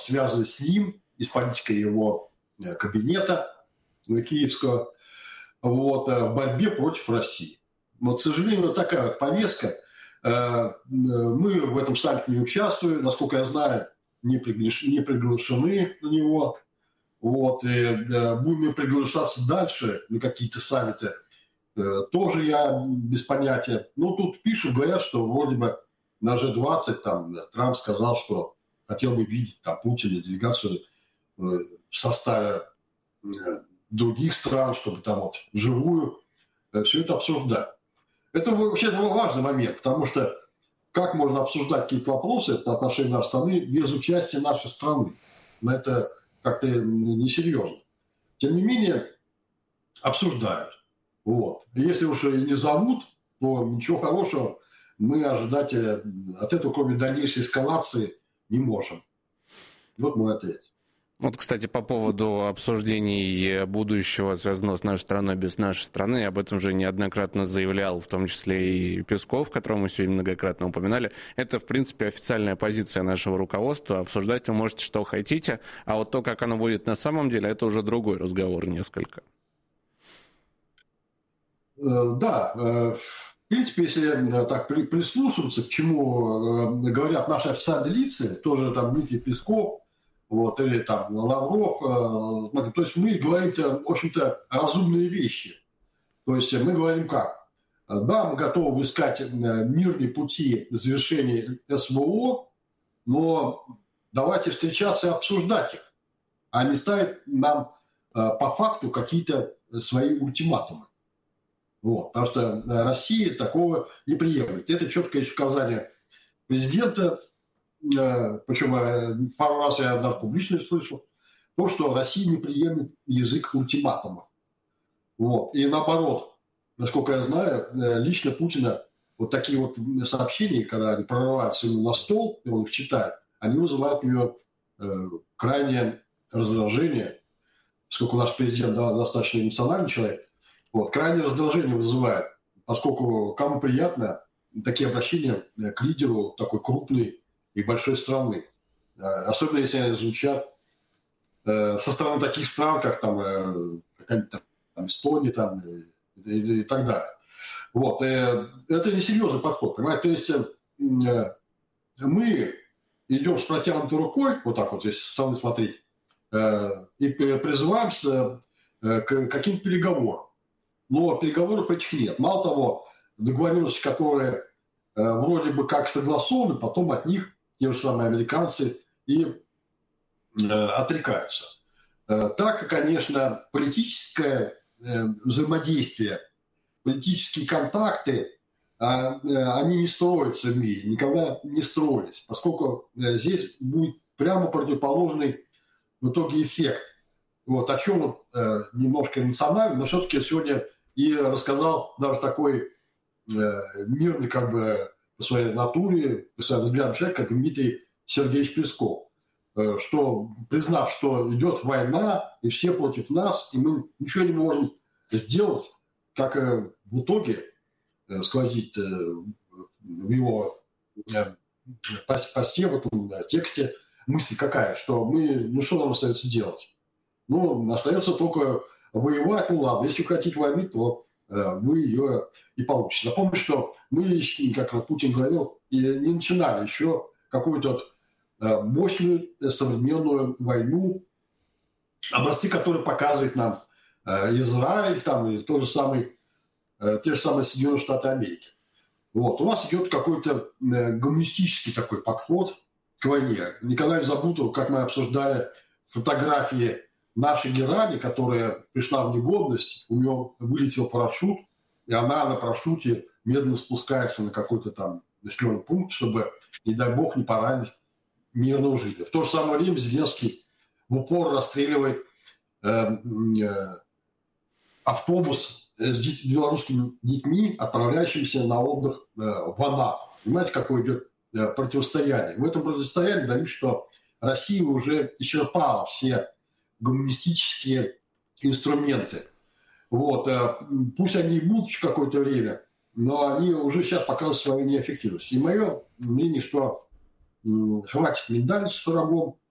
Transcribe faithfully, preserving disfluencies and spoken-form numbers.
связанные с ним и с политикой его кабинета киевского, вот, в борьбе против России. Но, к сожалению, такая вот повестка. Мы в этом саммите не участвуем, насколько я знаю, не приглашены на него. Вот, и будем приглашаться дальше на какие-то саммиты. Тоже я без понятия. Ну, тут пишут, говорят, что вроде бы на джи двадцать там Трамп сказал, что хотел бы видеть там Путина, делегацию в составе других стран, чтобы там вот вживую все это обсуждать. Это вообще важный момент, потому что как можно обсуждать какие-то вопросы по отношению нашей страны без участия нашей страны? Это как-то несерьезно. Тем не менее, обсуждают. Вот. Если уж и не зовут, то ничего хорошего мы ожидать от этого, кроме дальнейшей эскалации, не можем. Вот мой ответ. Вот, кстати, по поводу обсуждений будущего, связанного с нашей страной без нашей страны, об этом же неоднократно заявлял, в том числе и Песков, которого мы сегодня многократно упоминали. Это, в принципе, официальная позиция нашего руководства. Обсуждать вы можете, что хотите, а вот то, как оно будет на самом деле, это уже другой разговор несколько. Да, в принципе, если так прислушиваться, к чему говорят наши официальные лица, тоже там Дмитрий Песков, вот, или там Лавров, то есть мы говорим, в общем-то, разумные вещи. То есть мы говорим как? Да, мы готовы искать мирные пути завершения СВО, но давайте встречаться и обсуждать их, а не ставить нам по факту какие-то свои ультиматумы. Вот, потому что Россия такого не приемлет. Это четкое указание президента, причем пару раз я даже публично слышал, то, что Россия не приемлет язык ультиматумов. Вот. И наоборот, насколько я знаю, лично Путина вот такие вот сообщения, когда они прорываются ему на стол, и он их читает, они вызывают у него крайнее раздражение, поскольку наш президент достаточно эмоциональный человек, вот, крайнее раздражение вызывает, поскольку кому приятно такие обращения к лидеру такой крупной и большой страны. Особенно если они звучат со стороны таких стран, как там, какая-нибудь там Эстония там, и, и, и так далее. Вот. Это несерьезный подход, понимаете? То есть мы идем с протянутой рукой, вот так вот, если со стороны смотреть, и призываемся к каким-то переговорам. Но переговоров этих нет. Мало того, договоренности, которые вроде бы как согласованы, потом от них те же самые американцы и э, отрекаются. Э, так, конечно, политическое э, взаимодействие, политические контакты, э, э, они не строятся в мире, никогда не строились, поскольку э, здесь будет прямо противоположный в итоге эффект. Вот о чем вот, э, немножко эмоционально, но все-таки сегодня и рассказал даже такой э, мирный как бы по своей натуре, по своим взглядам человека, как Дмитрий Сергеевич Песков, что, признав, что идет война, и все против нас, и мы ничего не можем сделать, как в итоге сквозит в его посте, в этом тексте мысль какая, что мы, ну что нам остается делать? Ну, остается только воевать, ну ладно, если хотите войны, то вы ее и получите. Напомню, что мы, как Путин говорил, и не начинали еще какую-то мощную современную войну, образцы, которые показывает нам Израиль, там, и тот же самый, те же самые Соединенные Штаты Америки. Вот. У нас идет какой-то гуманистический такой подход к войне. Никогда не забуду, как мы обсуждали фотографии нашей генерали, которая пришла в негодность, у нее вылетел парашют, и она на парашюте медленно спускается на какой-то там населенный пункт, чтобы, не дай бог, не поранить мирного жителя. В то же самое время Зеленский в упор расстреливает э, э, автобус с дит- белорусскими детьми, отправляющимися на отдых э, в Анапу. Понимаете, какое идет э, противостояние? В этом противостоянии дают, что Россия уже исчерпала все гуманистические инструменты. Вот. Пусть они и будут еще какое-то время, но они уже сейчас показывают свою неэффективность. И мое мнение, что хватит медаль с врагом,